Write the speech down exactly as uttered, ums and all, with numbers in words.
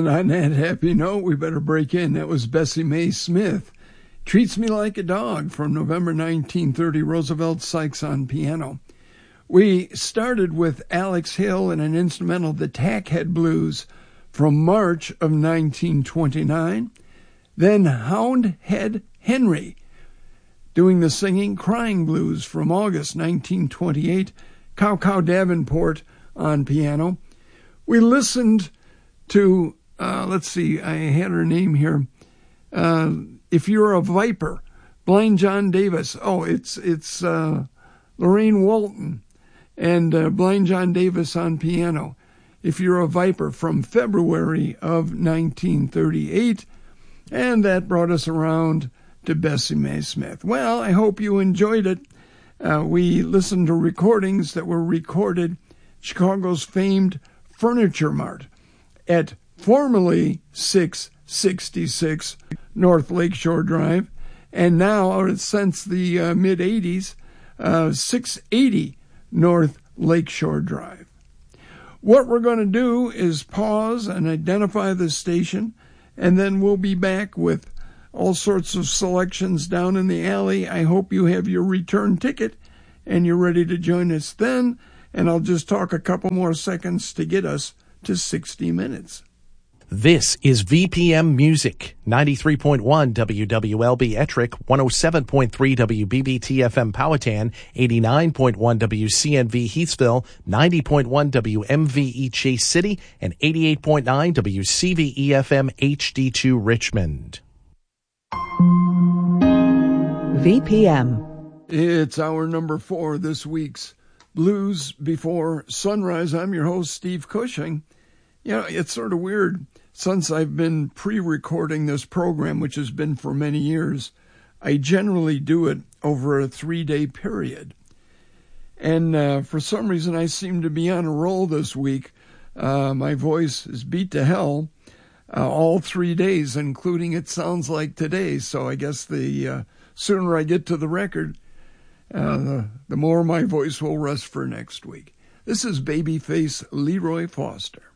And on that happy note, we better break in. That was Bessie Mae Smith. Treats Me Like a Dog from November nineteen thirty, Roosevelt Sykes on piano. We started with Alex Hill and an instrumental, The Tackhead Blues, from March of nineteen twenty-nine. Then Houndhead Henry doing the singing, Crying Blues, from August nineteen twenty-eight. Cow Cow Davenport on piano. We listened to, uh, let's see, I had her name here, uh, If You're a Viper, Blind John Davis. Oh, it's it's uh, Lorraine Walton and uh, Blind John Davis on piano. If You're a Viper, from February of nineteen thirty-eight. And that brought us around to Bessie Mae Smith. Well, I hope you enjoyed it. Uh, we listened to recordings that were recorded Chicago's famed Furniture Mart at formerly six sixty-six North Lakeshore Drive, and now, since the uh, mid-eighties, uh, six eighty North Lakeshore Drive. What we're going to do is pause and identify the station, and then we'll be back with all sorts of selections down in the alley. I hope you have your return ticket and you're ready to join us then, and I'll just talk a couple more seconds to get us to sixty minutes. This is V P M Music, ninety-three point one W W L B Ettrick, one oh seven point three W B B T F M Powhatan, eighty-nine point one W C N V Heathsville, ninety point one W M V E Chase City, and eighty-eight point nine W C V E F M H D two Richmond. V P M. It's hour number four, this week's Blues Before Sunrise. I'm your host, Steve Cushing. You know, it's sort of weird. Since I've been pre-recording this program, which has been for many years, I generally do it over a three-day period. And uh, for some reason, I seem to be on a roll this week. Uh, my voice is beat to hell uh, all three days, including it sounds like today. So I guess the uh, sooner I get to the record, uh, the, the more my voice will rest for next week. This is Babyface Leroy Foster.